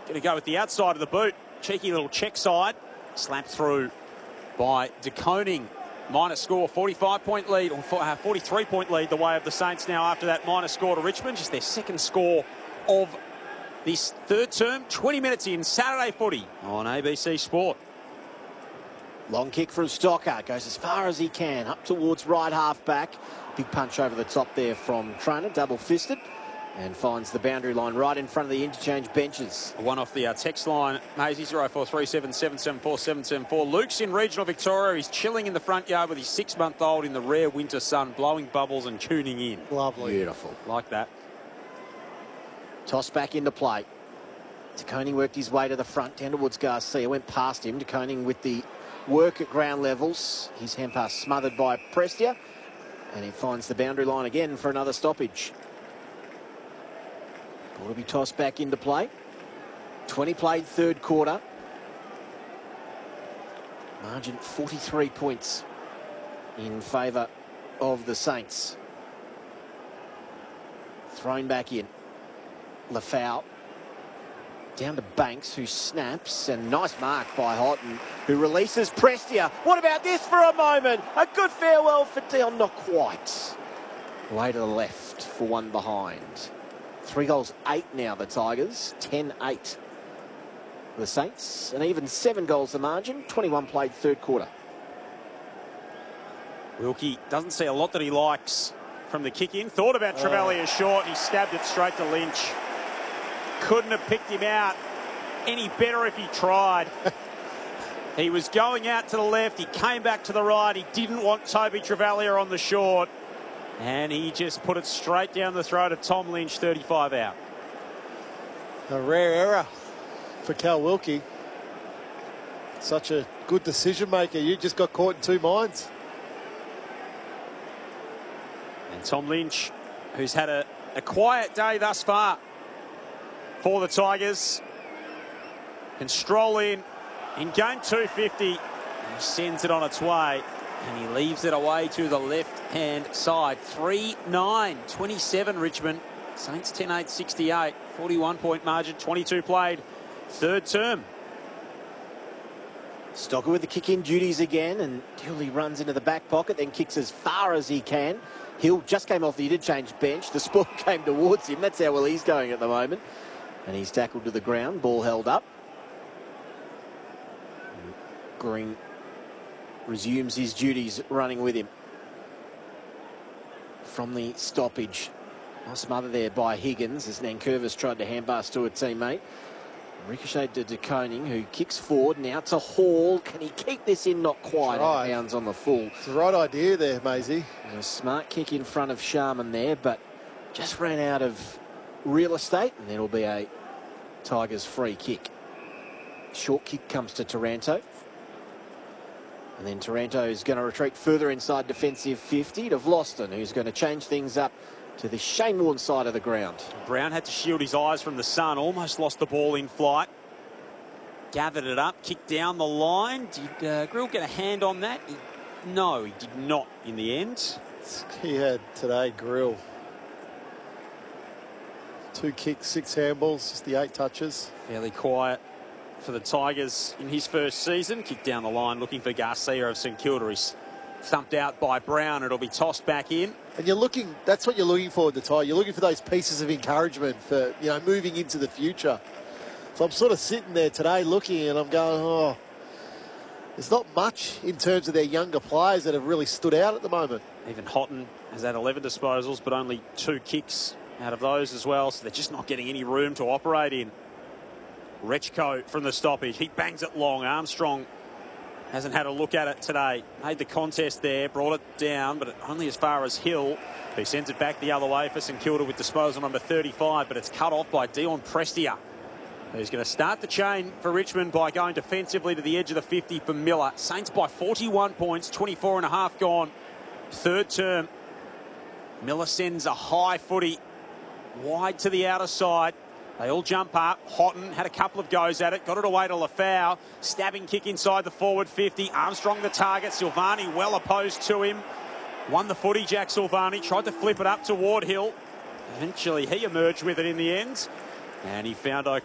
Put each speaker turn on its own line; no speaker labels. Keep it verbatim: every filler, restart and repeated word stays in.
Going to go with the outside of the boot. Cheeky little check side. Slapped through by De Koning. Minus score, forty-five point lead, or forty-three point lead the way of the Saints now after that minus score to Richmond. Just their second score of this third term. twenty minutes in, Saturday footy on A B C Sport.
Long kick from Stocker. Goes as far as he can. Up towards right half back. Big punch over the top there from Trainer. Double fisted. And finds the boundary line right in front of the interchange benches.
One off the uh, text line, Maisie, zero four three seven, seven seven four, seven seven four. Luke's in regional Victoria. He's chilling in the front yard with his six-month-old in the rare winter sun, blowing bubbles and tuning in.
Lovely.
Beautiful.
Like that.
Toss back into play. De Koning worked his way to the front, down towards Garcia. Went past him. De Koning with the work at ground levels. His hand pass smothered by Prestia. And he finds the boundary line again for another stoppage. Ball to be tossed back into play. twenty played third quarter. Margin forty-three points in favour of the Saints. Thrown back in. Lafau. Down to Banks, who snaps, and nice mark by Houghton, who releases Prestia. What about this for a moment? A good farewell for Dion, not quite. Way to the left for one behind. Three goals, eight now, the Tigers. ten eight. The Saints, and even seven goals the margin. twenty-one played third quarter.
Wilkie doesn't see a lot that he likes from the kick in. Thought about Trevally as short, and he stabbed it straight to Lynch. Couldn't have picked him out any better if he tried. He was going out to the left. He came back to the right. He didn't want Toby Trevalier on the short. And he just put it straight down the throat of Tom Lynch, thirty-five out.
A rare error for Cal Wilkie. Such a good decision maker. You just got caught in two minds.
And Tom Lynch, who's had a, a quiet day thus far for the Tigers, can stroll in in game two fifty. He sends it on its way. And he leaves it away to the left-hand side. three nine, twenty-seven Richmond. Saints ten eight, sixty-eight. forty-one point margin, twenty-two played. Third term.
Stocker with the kick-in duties again, and Dooley runs into the back pocket, then kicks as far as he can. Hill just came off the interchange bench. The sport came towards him. That's how well he's going at the moment. And he's tackled to the ground. Ball held up. Green resumes his duties running with him. From the stoppage. Nice mother there by Higgins as Nankervis tried to handpass to a teammate. Ricocheted to De Koning, who kicks forward. Now to Hall. Can he keep this in? Not quite.
Right.
Bounds on the full.
It's the right idea there, Maisie.
And a smart kick in front of Sharman there, but just ran out of real estate, and it'll be a Tigers free kick. Short kick comes to Taranto. And then Taranto is going to retreat further inside defensive fifty to Vlosten, who's going to change things up to the Shane Warne side of the ground.
Brown had to shield his eyes from the sun. Almost lost the ball in flight. Gathered it up, kicked down the line. Did uh, Grill get a hand on that? He, no, he did not in the end.
He had today, Grill. Two kicks, six handballs, just the eight touches.
Fairly quiet for the Tigers in his first season. Kicked down the line looking for Garcia of St Kilda. He's thumped out by Brown. It'll be tossed back in.
And you're looking, that's what you're looking for at the tie. You're looking for those pieces of encouragement for, you know, moving into the future. So I'm sort of sitting there today looking and I'm going, oh, there's not much in terms of their younger players that have really stood out at the moment.
Even Houghton has had eleven disposals, but only two kicks out of those as well. So they're just not getting any room to operate in. Rechko from the stoppage. He bangs it long. Armstrong hasn't had a look at it today. Made the contest there, brought it down, but only as far as Hill, who sends it back the other way for St Kilda with disposal number thirty-five, but it's cut off by Dion Prestia, who's going to start the chain for Richmond by going defensively to the edge of the fifty for Miller. Saints by forty-one points, twenty-four and a half gone. Third term. Miller sends a high footy wide to the outer side. They all jump up. Houghton had a couple of goes at it. Got it away to Lafau. Stabbing kick inside the forward fifty. Armstrong the target. Silvani well opposed to him. Won the footy, Jack Silvani. Tried to flip it up toward Hill. Eventually he emerged with it in the end. And he found O'Connor.